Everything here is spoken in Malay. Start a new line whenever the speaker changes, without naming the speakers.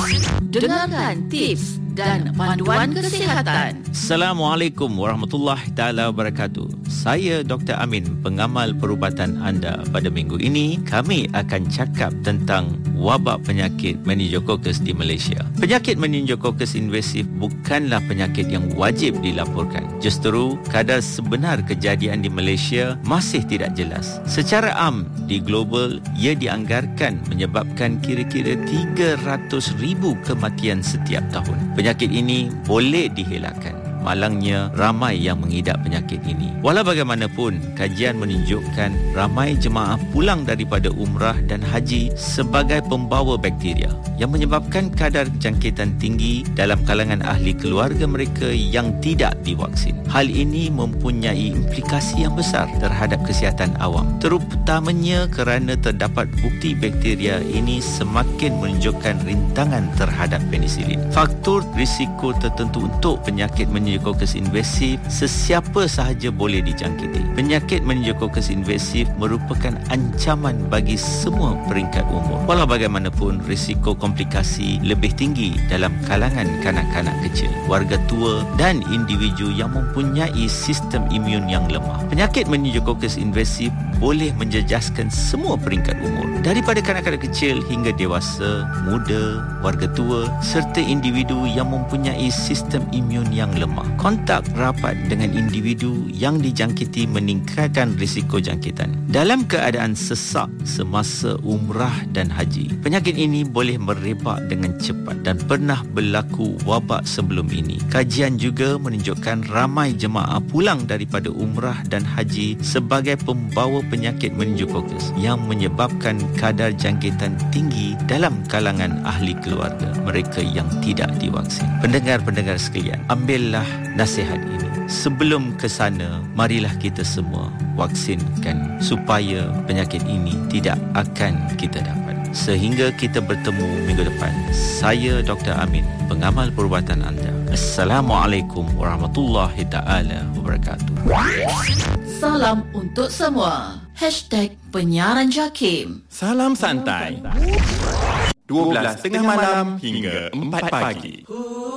Dengarkan tips dan panduan kesihatan.
Assalamualaikum warahmatullahi taala wabarakatuh. Saya Dr. Amin, pengamal perubatan anda. Pada minggu ini, kami akan cakap tentang wabak penyakit meningococcus di Malaysia. Penyakit meningococcus invasif bukanlah penyakit yang wajib dilaporkan. Justru, kadar sebenar kejadian di Malaysia masih tidak jelas. Secara am, di global, ia dianggarkan menyebabkan kira-kira 300,000 kematian setiap tahun. Penyakit ini boleh dielakkan. Malangnya, ramai yang mengidap penyakit ini. Walau bagaimanapun, kajian menunjukkan ramai jemaah pulang daripada umrah dan haji sebagai pembawa bakteria yang menyebabkan kadar jangkitan tinggi dalam kalangan ahli keluarga mereka yang tidak divaksin. Hal ini mempunyai implikasi yang besar terhadap kesihatan awam, terutamanya kerana terdapat bukti bakteria ini semakin menunjukkan rintangan terhadap penisilin. Faktor risiko tertentu untuk penyakit meningococcus invasif, sesiapa sahaja boleh dijangkiti. Penyakit meningococcus invasif merupakan ancaman bagi semua peringkat umur. Walau bagaimanapun, risiko komplikasi lebih tinggi dalam kalangan kanak-kanak kecil, warga tua dan individu yang mempunyai sistem imun yang lemah. Penyakit meningococcus invasif boleh menjejaskan semua peringkat umur, daripada kanak-kanak kecil hingga dewasa, muda, warga tua serta individu yang mempunyai sistem imun yang lemah. Kontak rapat dengan individu yang dijangkiti meningkatkan risiko jangkitan. Dalam keadaan sesak semasa umrah dan haji, penyakit ini boleh merebak dengan cepat dan pernah berlaku wabak sebelum ini. Kajian juga menunjukkan ramai jemaah pulang daripada umrah dan haji sebagai pembawa penyakit meningococcus yang menyebabkan kadar jangkitan tinggi dalam kalangan ahli keluarga mereka yang tidak divaksin. Pendengar-pendengar sekalian, ambillah nasihat ini. Sebelum ke sana, marilah kita semua vaksinkan supaya penyakit ini tidak akan kita dapat. Sehingga kita bertemu minggu depan. Saya Dr. Amin, pengamal perubatan anda. Assalamualaikum warahmatullahi taala wabarakatuh.
Salam untuk semua. #penyiaran JAKIM.
Salam santai. 12 tengah malam hingga 4 pagi.